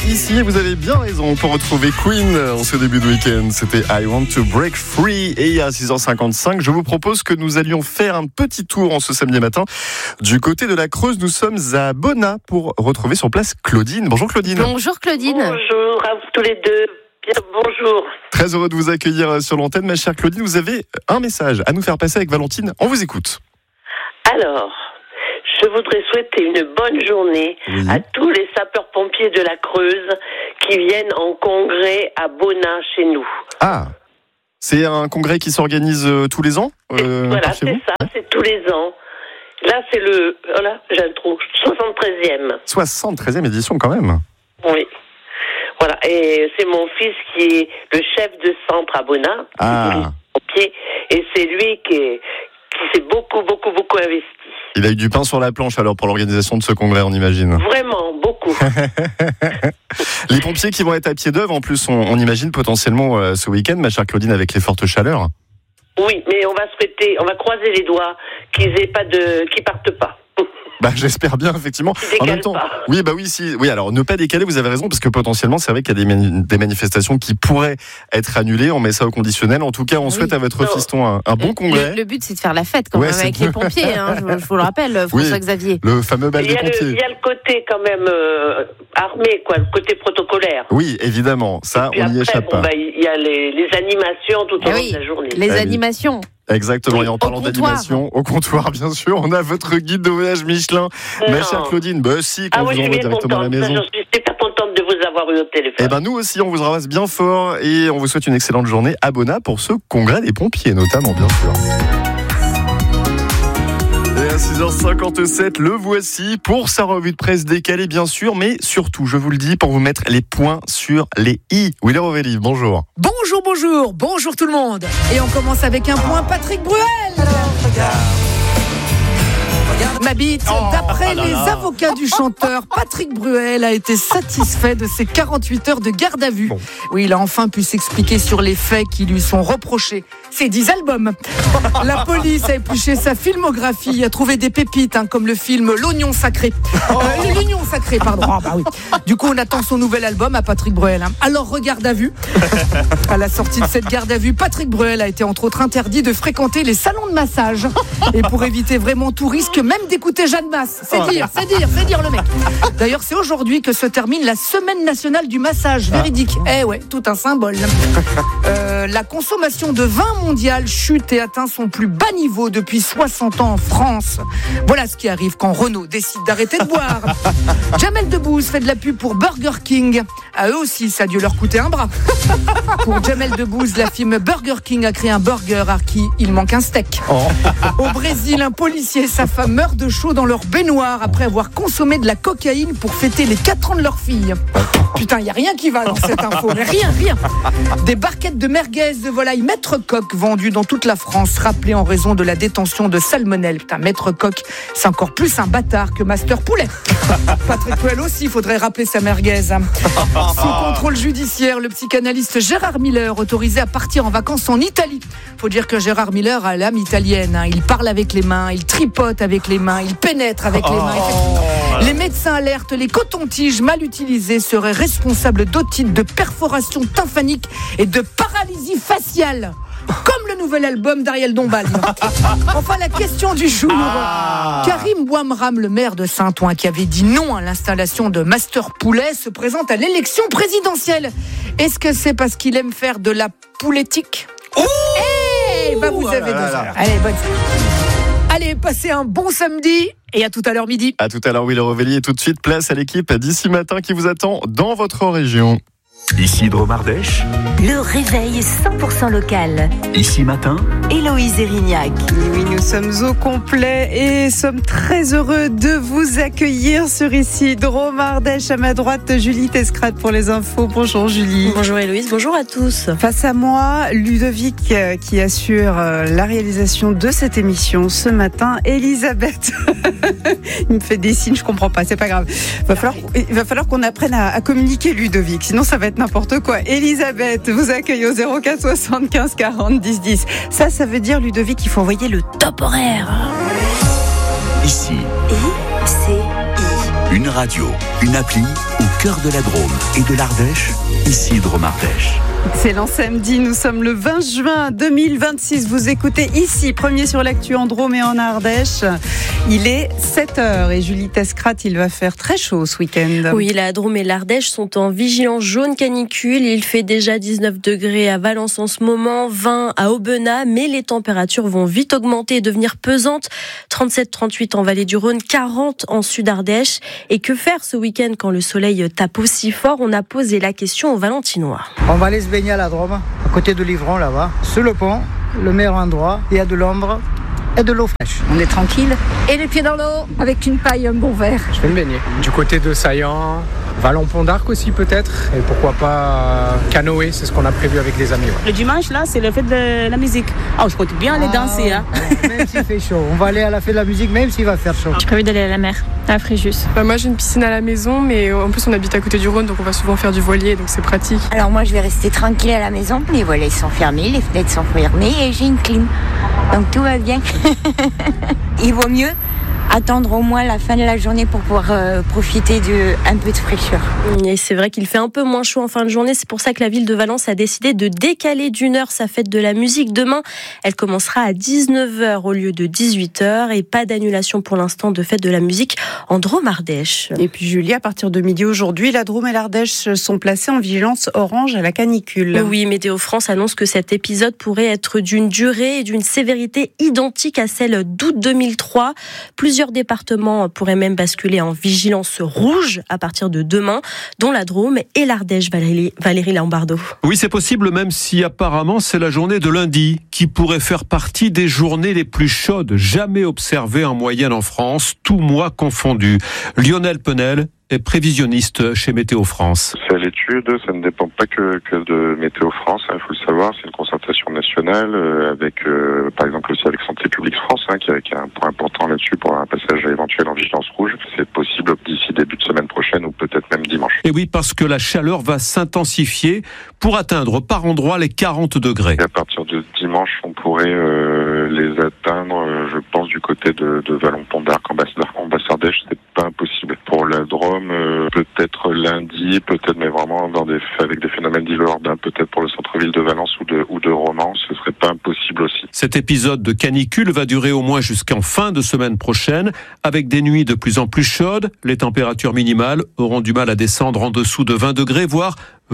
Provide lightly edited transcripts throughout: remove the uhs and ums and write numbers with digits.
ici et vous avez bien raison. Pour retrouver Queen en ce début de week-end, c'était I Want to Break Free. Et à 6h55, je vous propose que nous allions faire un petit tour en ce samedi matin. Du côté de la Creuse, nous sommes à Bonnat pour retrouver sur place Claudine. Bonjour Claudine. Bonjour Claudine. Bonjour à vous tous les deux. Bien, bonjour. Très heureux de vous accueillir sur l'antenne, ma chère Claudine. Vous avez un message à nous faire passer avec Valentine. On vous écoute. Alors, je voudrais souhaiter une bonne journée à tous les sapeurs-pompiers de la Creuse qui viennent en congrès à Bonnat chez nous. Ah, c'est un congrès qui s'organise tous les ans Voilà, c'est ça, c'est tous les ans. Là, c'est j'ai un trou, 73e. 73e édition quand même. Oui. Voilà, et c'est mon fils qui est le chef de centre à Bonnat. Ah. Et c'est lui qui s'est beaucoup investi. Il a eu du pain sur la planche alors pour l'organisation de ce congrès, on imagine. Vraiment, beaucoup. Les pompiers qui vont être à pied d'œuvre, en plus, on imagine potentiellement ce week-end, ma chère Claudine, avec les fortes chaleurs. Oui, mais on va croiser les doigts qu'ils partent pas. Bah, j'espère bien, effectivement. En même temps, pas. oui, alors ne pas décaler, vous avez raison, parce que potentiellement, c'est vrai qu'il y a des manifestations qui pourraient être annulées. On met ça au conditionnel. En tout cas, on souhaite à votre fiston un bon congrès. Le but, c'est de faire la fête quand même avec les pompiers. Je vous le rappelle, François-Xavier. Le fameux bal des pompiers. Il y a le côté quand même armé, quoi, le côté protocolaire. Oui, évidemment, ça, on n'y échappe pas. Il y a les animations tout au long de la journée. Les animations. Exactement, et en parlant d'animation, au comptoir, bien sûr, on a votre guide de voyage Michelin. Ma chère Claudine, quand vous envoie directement à la maison. Je suis super contente de vous avoir eu au téléphone. Eh ben, nous aussi, on vous embrasse bien fort et on vous souhaite une excellente journée à Bonnat pour ce congrès des pompiers, notamment, bien sûr. Et à 6h57, le voici pour sa revue de presse décalée, bien sûr, mais surtout, je vous le dis, pour vous mettre les points sur les i. Willer Ovelli, bonjour. Bonjour tout le monde. Et on commence avec un point Patrick Bruel. Ma bite, d'après les avocats du chanteur, Patrick Bruel a été satisfait de ses 48 heures de garde à vue. Oui, il a enfin pu s'expliquer sur les faits qui lui sont reprochés. Ses 10 albums. La police a épluché sa filmographie, a trouvé des pépites, comme le film L'Oignon Sacré. L'Oignon Sacré, pardon. Oui. Du coup, on attend son nouvel album à Patrick Bruel. Alors, regarde à vue. À la sortie de cette garde à vue, Patrick Bruel a été entre autres interdit de fréquenter les salons de massage. Et pour éviter vraiment tout risque, même d'écouter Jeanne Masse. C'est dire le mec. D'ailleurs, c'est aujourd'hui que se termine la semaine nationale du massage. Véridique. Tout un symbole. La consommation de vin mondial chute et atteint son plus bas niveau depuis 60 ans en France. Voilà ce qui arrive quand Renault décide d'arrêter de boire. Jamel Debbouze fait de la pub pour Burger King. À eux aussi, ça a dû leur coûter un bras. Pour Jamel Debbouze, la firme Burger King a créé un burger à qui il manque un steak. Au Brésil, un policier et sa femme meurent de chaud dans leur baignoire après avoir consommé de la cocaïne pour fêter les 4 ans de leur fille. Putain, il n'y a rien qui va dans cette info, mais rien. Des barquettes de merguez de volaille Maître Coq vendues dans toute la France, rappelées en raison de la détention de salmonelle. Putain, Maître Coq, c'est encore plus un bâtard que Master Poulet. Patrick Bruel aussi, il faudrait rappeler sa merguez. Sous contrôle judiciaire, le psychanalyste Gérard Miller, autorisé à partir en vacances en Italie. Faut dire que Gérard Miller a l'âme italienne. Il parle avec les mains, il tripote avec les mains, il pénètre avec les mains. Les médecins alertent, les cotons-tiges mal utilisés seraient responsables d'otite, de perforation tympanique et de paralysie faciale. Comme le nouvel album d'Ariel Dombal. Enfin, la question du jour. Karim Bouamram, le maire de Saint-Ouen, qui avait dit non à l'installation de Master Poulet, se présente à l'élection présidentielle. Est-ce que c'est parce qu'il aime faire de la poulettique ? Vous avez 2 heures. Allez, passez un bon samedi et à tout à l'heure midi. À tout à l'heure, Willer Ovelli, et tout de suite, place à l'équipe d'ici matin qui vous attend dans votre région. Ici Dromardèche. Le réveil 100% local. Ici matin. Héloïse Erignac. Oui, nous sommes au complet et sommes très heureux de vous accueillir sur ici Dromardèche. À ma droite, Julie Tescrate pour les infos. Bonjour Julie. Bonjour Héloïse, bonjour à tous. Face à moi, Ludovic qui assure la réalisation de cette émission ce matin. Elisabeth. Il me fait des signes, je comprends pas, c'est pas grave. Il va falloir qu'on apprenne à communiquer, Ludovic, sinon ça va être n'importe quoi. Elisabeth vous accueille au 04 75 40 10 10. Ça veut dire, Ludovic, qu'il faut envoyer le top horaire. Ici. ICI. Une radio, une appli ou cœur de la Drôme et de l'Ardèche, ici Drôme Ardèche. Excellent samedi, nous sommes le 20 juin 2026. Vous écoutez ici, premier sur l'actu en Drôme et en Ardèche. Il est 7h et Julie Tescrat, il va faire très chaud ce week-end. Oui, la Drôme et l'Ardèche sont en vigilance jaune canicule. Il fait déjà 19 degrés à Valence en ce moment, 20 à Aubenas, mais les températures vont vite augmenter et devenir pesantes. 37-38 en Vallée du Rhône, 40 en Sud-Ardèche. Et que faire ce week-end quand le soleil tape aussi fort? On a posé la question aux Valentinois. On va aller se baigner à la Drôme, à côté de Livron là-bas, sur le pont, le meilleur endroit. Il y a de l'ombre et de l'eau fraîche. On est tranquille et les pieds dans l'eau avec une paille, un bon verre. Je vais me baigner. Du côté de Saillant, Vallon-Pont d'Arc aussi peut-être, et pourquoi pas canoë, c'est ce qu'on a prévu avec des amis. Ouais. Le dimanche là, c'est le fête de la musique. Je compte bien aller danser. Même s'il fait chaud, on va aller à la fête de la musique même s'il va faire chaud. J'ai prévu d'aller à la mer, à Fréjus. Moi j'ai une piscine à la maison, mais en plus on habite à côté du Rhône, donc on va souvent faire du voilier, donc c'est pratique. Alors moi je vais rester tranquille à la maison, les volets sont fermés, les fenêtres sont fermées et j'ai une clim. Donc tout va bien. Il vaut mieux attendre au moins la fin de la journée pour pouvoir profiter d'un peu de fraîcheur. Et c'est vrai qu'il fait un peu moins chaud en fin de journée. C'est pour ça que la ville de Valence a décidé de décaler d'1 heure sa fête de la musique. Demain, elle commencera à 19h au lieu de 18h et pas d'annulation pour l'instant de fête de la musique en Drôme Ardèche. Et puis Julie, à partir de midi aujourd'hui, la Drôme et l'Ardèche sont placées en vigilance orange à la canicule. Oui, Météo France annonce que cet épisode pourrait être d'une durée et d'une sévérité identiques à celle d'août 2003. Plusieurs départements pourraient même basculer en vigilance rouge à partir de demain, dont la Drôme et l'Ardèche. Valérie Lombardo. Oui, c'est possible, même si apparemment c'est la journée de lundi qui pourrait faire partie des journées les plus chaudes jamais observées en moyenne en France, tous mois confondus. Lionel Penel est prévisionniste chez Météo France. C'est à l'étude, ça ne dépend pas que de Météo France, il faut le savoir, c'est une concertation nationale avec, par exemple aussi avec Santé publique France, qui a un point important là-dessus pour un passage éventuel en vigilance rouge. C'est possible d'ici début de semaine prochaine ou peut-être même dimanche. Et oui, parce que la chaleur va s'intensifier pour atteindre par endroits les 40 degrés. Et à partir de dimanche, on pourrait les atteindre, je pense, du côté de Vallon-Pont d'Arc, en Basse-Ardèche, c'est pas impossible. Pour la Drôme, peut-être lundi, peut-être, mais vraiment avec des phénomènes d'îlot urbain, peut-être pour le centre-ville de Valence ou de Romans, ce serait pas impossible aussi. Cet épisode de canicule va durer au moins jusqu'en fin de semaine prochaine, avec des nuits de plus en plus chaudes. Les températures minimales auront du mal à descendre en dessous de 20 degrés, voire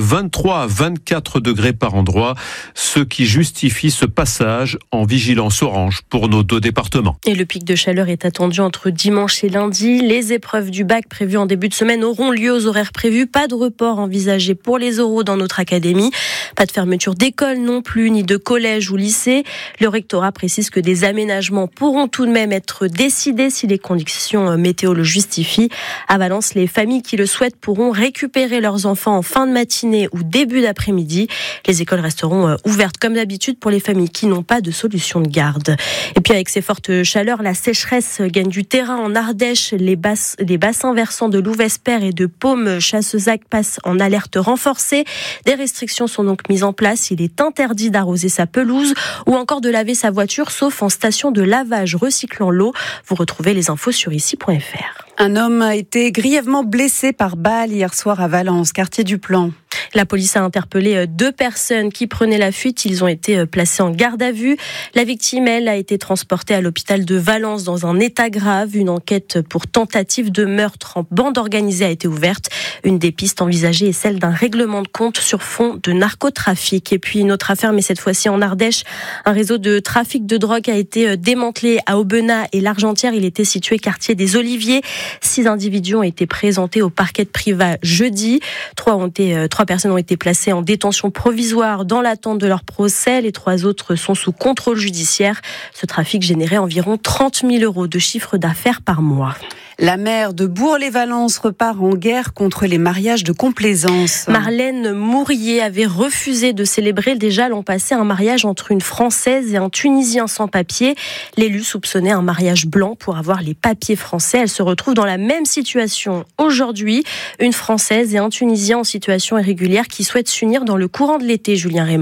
23 à 24 degrés par endroit, ce qui justifie ce passage en vigilance orange pour nos 2 départements. Et le pic de chaleur est attendu entre dimanche et lundi. Les épreuves du bac prévues en début de semaine auront lieu aux horaires prévus. Pas de report envisagé pour les oraux dans notre académie. Pas de fermeture d'école non plus, ni de collège ou lycée. Le rectorat précise que des aménagements pourront tout de même être décidés si les conditions météo le justifient. À Valence, les familles qui le souhaitent pourront récupérer leurs enfants en fin de matinée ou début d'après-midi. Les écoles resteront ouvertes comme d'habitude pour les familles qui n'ont pas de solution de garde. Et puis avec ces fortes chaleurs, la sécheresse gagne du terrain en Ardèche. Les bassins versants de Louvesper et de Paume-Chassezac passent en alerte renforcée. Des restrictions sont donc mises en place. Il est interdit d'arroser sa pelouse ou encore de laver sa voiture, sauf en station de lavage recyclant l'eau. Vous retrouvez les infos sur ici.fr. Un homme a été grièvement blessé par balle hier soir à Valence, quartier du Plan. La police a interpellé 2 personnes qui prenaient la fuite. Ils ont été placés en garde à vue. La victime, elle, a été transportée à l'hôpital de Valence dans un état grave. Une enquête pour tentative de meurtre en bande organisée a été ouverte. Une des pistes envisagées est celle d'un règlement de compte sur fond de narcotrafic. Et puis une autre affaire, mais cette fois-ci en Ardèche. Un réseau de trafic de drogue a été démantelé à Aubenas et l'Argentière. Il était situé quartier des Oliviers. 6 individus ont été présentés au parquet de Privas jeudi. 3 personnes ont été placées en détention provisoire dans l'attente de leur procès. Les 3 autres sont sous contrôle judiciaire. Ce trafic générait environ 30 000 € de chiffre d'affaires par mois. La maire de Bourg-les-Valences repart en guerre contre les mariages de complaisance. Marlène Mourier avait refusé de célébrer déjà l'an passé un mariage entre une Française et un Tunisien sans papier. L'élu soupçonnait un mariage blanc pour avoir les papiers français. Elle se retrouve dans la même situation aujourd'hui. Une Française et un Tunisien en situation irrégulière qui souhaitent s'unir dans le courant de l'été, Julien Raymond.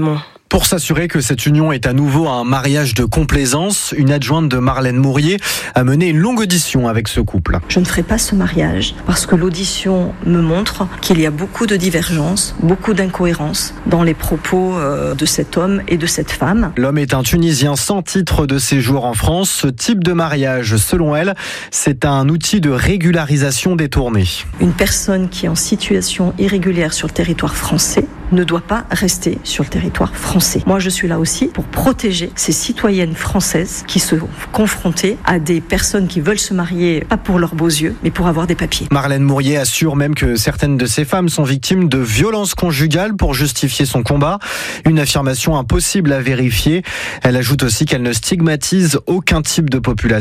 Pour s'assurer que cette union est à nouveau un mariage de complaisance, une adjointe de Marlène Mourier a mené une longue audition avec ce couple. Je ne ferai pas ce mariage parce que l'audition me montre qu'il y a beaucoup de divergences, beaucoup d'incohérences dans les propos de cet homme et de cette femme. L'homme est un Tunisien sans titre de séjour en France. Ce type de mariage, selon elle, c'est un outil de régularisation détourné. Une personne qui est en situation irrégulière sur le territoire français ne doit pas rester sur le territoire français. Moi, je suis là aussi pour protéger ces citoyennes françaises qui sont confrontées à des personnes qui veulent se marier, pas pour leurs beaux yeux, mais pour avoir des papiers. Marlène Mourier assure même que certaines de ces femmes sont victimes de violences conjugales pour justifier son combat. Une affirmation impossible à vérifier. Elle ajoute aussi qu'elle ne stigmatise aucun type de population.